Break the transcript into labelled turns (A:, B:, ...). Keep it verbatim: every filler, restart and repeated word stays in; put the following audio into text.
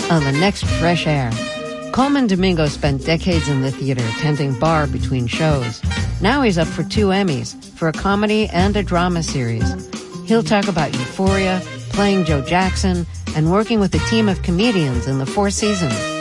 A: on the next Fresh Air. Coleman Domingo spent decades in the theater, tending bar between shows. Now he's up for two Emmys, for a comedy and a drama series. He'll talk about Euphoria, playing Joe Jackson, and working with a team of comedians in the Four Seasons.